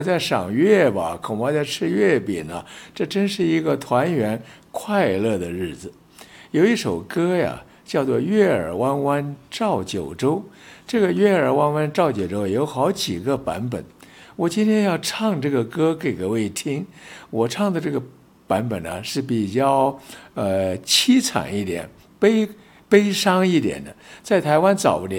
在赏月吧，恐怕在吃月饼呢。这真是一个团圆快乐的日子。有一首歌呀，叫做《月儿弯弯照九州》。这个《月儿弯弯照九州》有好几个版本。我今天要唱这个歌给各位听。我唱的这个版本呢是比较凄惨一点、悲伤一点的。在台湾早年